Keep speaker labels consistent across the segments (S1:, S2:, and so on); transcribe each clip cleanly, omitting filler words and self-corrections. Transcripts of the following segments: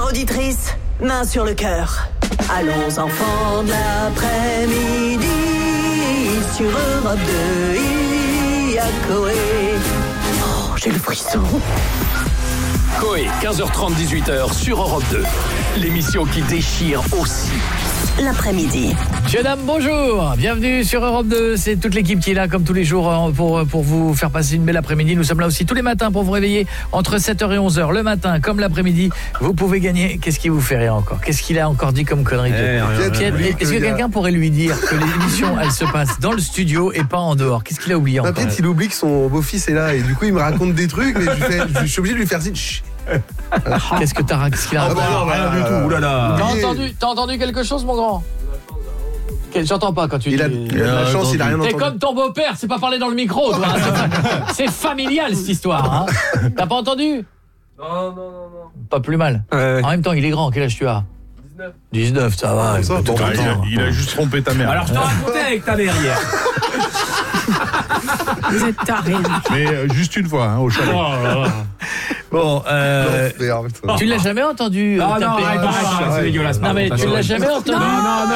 S1: Chères auditrices, main sur le cœur. Allons enfants de l'après-midi. Sur Europe 2, il y a Coé. Oh, j'ai le frisson.
S2: Coé, 15h30, 18h sur Europe 2. L'émission qui déchire aussi
S1: L'après-midi.
S3: Monsieur, dame, bonjour. Bienvenue sur Europe 2. C'est toute l'équipe qui est là, comme tous les jours, pour vous faire passer une belle après-midi. Nous sommes là aussi tous les matins pour vous réveiller entre 7h et 11h. Le matin, comme l'après-midi, vous pouvez gagner. Qu'est-ce qui vous fait rire encore? Qu'est-ce qu'il a encore dit comme connerie? Est-ce que quelqu'un pourrait lui dire que l'émission, elle se passe dans le studio et pas en dehors? Qu'est-ce qu'il a oublié encore?
S4: Peut-être il oublie que son beau-fils est là et du coup il me raconte des trucs, mais je suis obligé de lui faire signe.
S3: Qu'est-ce qu'il a raconté?
S4: Rien du tout. Oulala.
S3: T'as entendu quelque chose, mon grand? J'entends pas quand tu dis.
S4: Il a de la chance, il a rien entendu.
S3: T'es comme ton beau-père, c'est pas parler dans le micro, toi. C'est familial cette histoire. Hein. T'as pas entendu?
S5: Non.
S3: Pas plus mal. En même temps, il est grand. Quel âge tu as? 19, ça va.
S6: Il a juste trompé ta mère.
S5: Alors je te racontais avec ta mère hier.
S7: Vous êtes tarés.
S6: Mais juste une fois, au chalet.
S3: Bon, tu l'as jamais entendu
S5: Non,
S3: taper?
S5: arrête, c'est dégueulasse.
S3: Non, mais tu l'as jamais entendu?
S5: Non.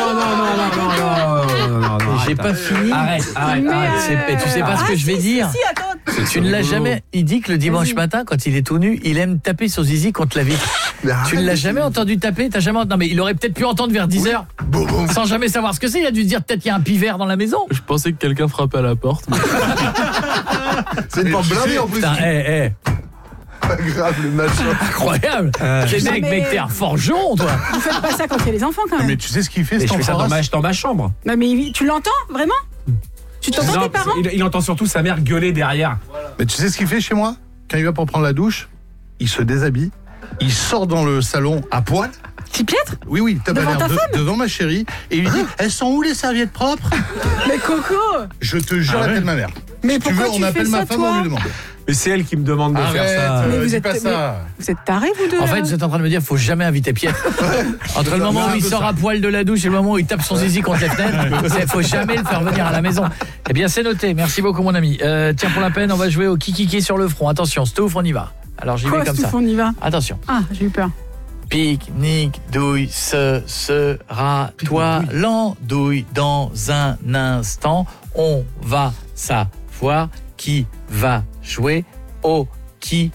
S3: J'ai pas fini.
S5: Arrête.
S3: Tu sais pas ce que je vais dire?
S7: Si, attends.
S3: Tu ne l'as jamais. Il dit que le dimanche matin, quand il est tout nu, il aime taper son zizi contre la vitre. Tu ne l'as jamais entendu taper? T'as jamais entendu? Non, mais il aurait peut-être pu entendre vers 10h sans jamais savoir ce que c'est. Il a dû se dire peut-être qu'il y a un pivert dans la maison.
S8: Je pensais que quelqu'un frappait à la porte.
S4: C'est une porte blindée en plus.
S3: Putain,
S4: Pas grave le machin.
S3: Incroyable. Mec, t'es un forgeron, toi.
S7: Vous faites pas ça quand il y a les enfants, quand même.
S6: Mais tu sais ce qu'il fait,
S5: Je
S6: cet
S5: fais ça
S6: enfant?
S5: dans ma chambre.
S7: Non, mais tu l'entends, vraiment? Tu t'entends
S5: Non,
S7: tes parents?
S5: il entend surtout sa mère gueuler derrière.
S6: Mais tu sais ce qu'il fait chez moi? Quand il va pour prendre la douche, il se déshabille, il sort dans le salon à poil.
S7: Petit piètre?
S6: Oui, t'as
S7: Devant ta femme?
S6: devant ma chérie, et il lui dit elles sont où les serviettes propres?
S7: Mais Coco!
S6: Je te jure, appelle ma mère.
S7: Mais
S6: Si tu
S7: pourquoi
S6: veux, on
S7: tu
S6: appelle
S7: fais
S6: ma
S7: ça,
S6: femme,
S7: toi?
S6: on lui demande.
S5: Mais c'est elle qui me demande de faire ça.
S7: Mais vous
S6: dis
S7: êtes
S6: pas ça.
S7: Vous êtes tarés, vous deux?
S3: En
S7: là
S3: fait, vous êtes en train de me dire faut jamais inviter Pierre. Entre le moment où il sort à poil de la douche et le moment où il tape son zizi contre les fenêtres, faut jamais le faire venir à la maison. Eh bien, c'est noté. Merci beaucoup, mon ami. Tiens, pour la peine, on va jouer au kiki sur le front. Attention, Stouff, on y va. Alors, j'y vais comme ça.
S7: On y va.
S3: Attention.
S7: Ah, j'ai eu peur.
S3: Pique-nique, douille, ce sera toi l'andouille. Dans un instant, on va savoir qui va jouer au qui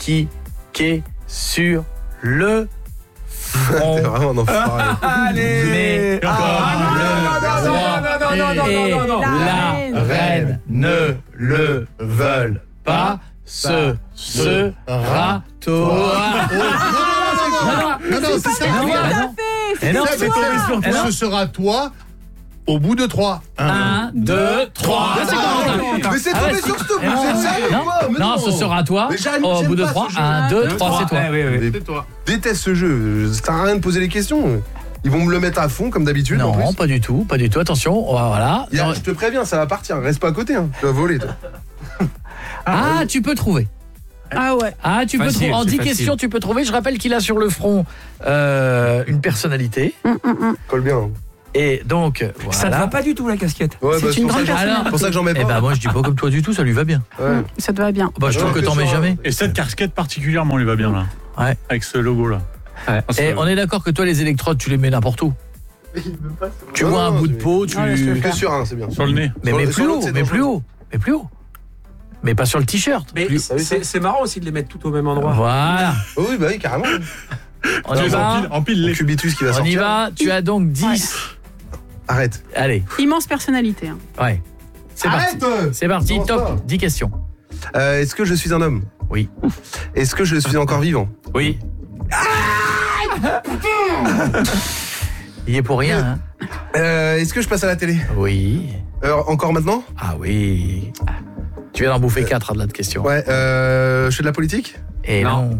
S3: sur le front.
S4: T'es vraiment un enfoiré.
S5: Allez.
S3: Mais comme le roi et la reine ne le veulent pas, ce sera toi.
S6: Non, c'est ça. Ce sera toi au bout de 3.
S3: 1, 2, 3.
S4: Mais c'est tombé sur ce bout, vous êtes sérieux ou quoi?
S3: Non, ce sera toi au bout de 3. 1, 2, 3, c'est toi.
S6: C'est toi.
S4: Déteste ce jeu, ça sert à rien de poser les questions. Ils vont me le mettre à fond comme d'habitude.
S3: Non, pas du tout. Attention, voilà.
S4: Je te préviens, ça va partir, reste pas à côté, hein. Tu vas voler, toi.
S3: Ah, tu peux trouver.
S7: Ah ouais.
S3: Ah, tu peux trouver. En 10 questions, tu peux trouver. Je rappelle qu'il a sur le front une personnalité.
S4: Colle bien. Hein.
S3: Et donc, voilà.
S5: Ça ne va pas du tout la casquette.
S4: Ouais,
S7: C'est une grande
S4: c'est pour ça que j'en mets pas.
S3: Eh ben, moi, je dis pas comme toi du tout, ça lui va bien.
S4: Ouais.
S7: Ça te va bien.
S3: Bah, je trouve que t'en mets jamais.
S8: Et cette casquette particulièrement lui va bien là.
S3: Ouais.
S8: Avec ce logo là.
S3: Et on est d'accord que toi, les électrodes, tu les mets n'importe où. Tu vois un bout de peau, tu...
S4: Que sur un, c'est bien.
S8: Sur le nez.
S3: Mais plus haut. Mais pas sur le t-shirt.
S5: Mais c'est marrant aussi de les mettre tout au même endroit.
S3: Voilà.
S4: Oh oui, bah oui, carrément.
S3: On y va.
S8: En pile les
S4: Cubitus qui va
S3: On
S4: sortir.
S3: y va. Tu as donc 10.
S4: Arrête.
S3: Allez.
S7: Immense personnalité. Hein.
S3: Ouais. C'est parti. C'est parti.
S4: Commence
S3: Top.
S4: pas.
S3: 10 questions.
S4: Est-ce que je suis un homme?
S3: Oui.
S4: Est-ce que je suis encore vivant?
S3: Oui. Il est pour rien, hein.
S4: Est-ce que je passe à la télé?
S3: Oui.
S4: Encore maintenant?
S3: Ah oui. Tu viens d'en bouffer 4 de la question.
S4: Ouais, je fais de la politique?
S3: Et non.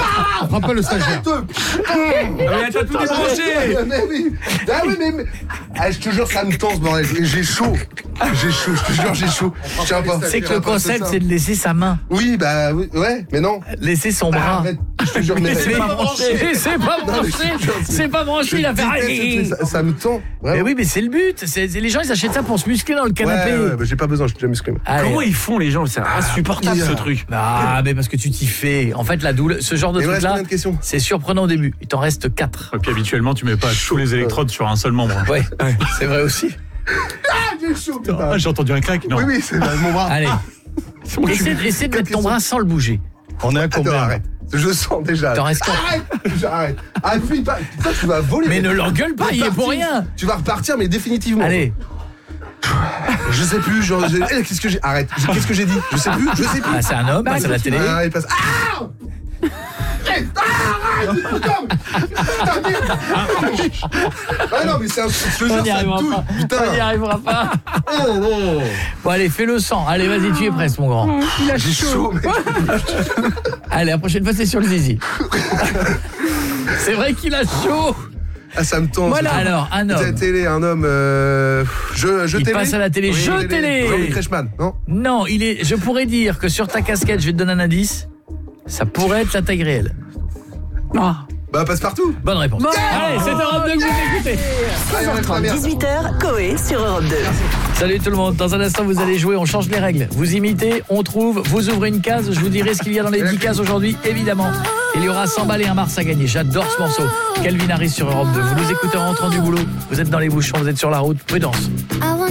S6: Frappe pas le stagiaire.
S5: Mais t'as tout débranché.
S4: Mais oui. Ah oui, mais Ah, je te jure, ça me tend ce bordel. Et j'ai chaud. Je te jure, j'ai chaud. Je tiens pas.
S3: C'est que le concept, c'est de laisser sa main.
S4: Oui, bah, oui, ouais, mais non.
S3: Laisser son
S4: Ah,
S3: bras.
S4: arrête, je te jure, mais
S3: C'est pas branché. C'est pas branché. C'est pas branché. Il a fait.
S4: Ça me tend.
S3: Mais
S4: Vraiment.
S3: oui, mais c'est le but. Les gens, ils achètent ça pour se muscler dans le canapé.
S4: Ouais, bah, j'ai pas besoin, je suis déjà musclé.
S3: Allez.
S5: Comment ils font les gens? C'est insupportable ce truc.
S3: Ah, mais parce que tu t'y fais. En fait, la douleur, ce genre de
S4: Il me reste
S3: truc-là,
S4: combien de questions?
S3: c'est surprenant au début. Il t'en reste 4.
S8: Ok, habituellement, tu mets pas tous les électrodes sur un seul membre.
S3: Ouais, c'est vrai aussi.
S4: Ah, j'ai chaud, putain.
S8: Ah, j'ai entendu un clac, non.
S4: Oui, c'est mon bras.
S3: Allez. Essaie de mettre ton bras sans le bouger.
S6: On est à
S4: Attends,
S6: combien?
S4: arrête. Je sens déjà.
S3: T'en restes 4.
S4: Arrête. Ah, puis pas. Putain, tu vas voler.
S3: Mais ne l'engueule pas, il est pour rien.
S4: Tu vas repartir, mais définitivement.
S3: Allez.
S4: Je sais plus, genre, qu'est-ce que j'ai. Arrête. Qu'est-ce que j'ai dit? Je sais plus.
S3: Ah, c'est un homme, passe à la télé.
S4: Ah, il passe. Ah! Arrête, putain. Ah non, mais c'est un. Je te jure,
S3: On n'y
S4: ça
S3: arrivera
S4: me touche.
S3: pas.
S4: Putain.
S3: On n'y arrivera pas.
S4: Oh non.
S3: Bon, allez, fais-le sans. Allez, vas-y, tu es presque, mon grand.
S7: Il a
S4: J'ai chaud, mec.
S3: Allez, la prochaine fois, c'est sur le zizi. C'est vrai qu'il a chaud.
S4: Ah, ça me tend.
S3: Voilà. Alors, un
S4: La
S3: homme.
S4: télé, un homme. Je
S3: Il
S4: télé.
S3: passe à la télé.
S4: Oui,
S3: Je télé.
S4: Jean-Luc Reichmann, non?
S3: Non, je pourrais dire que sur ta casquette, je vais te donner un indice. Ça pourrait être la taille réelle.
S4: Bah, passe partout.
S3: Bonne réponse. Allez, c'est Europe 2 que vous écoutez.
S1: 16h30, 18h, Coé sur Europe 2.
S3: Salut tout le monde, dans un instant vous allez jouer, on change les règles. Vous imitez, on trouve, vous ouvrez une case, je vous dirai ce qu'il y a dans les 10 cases aujourd'hui, évidemment. Il y aura 100 balles et un Mars à gagner, j'adore ce morceau. Calvin Harris sur Europe 2, vous nous écoutez en rentrant du boulot, vous êtes dans les bouchons, vous êtes sur la route, prudence.
S9: I wanna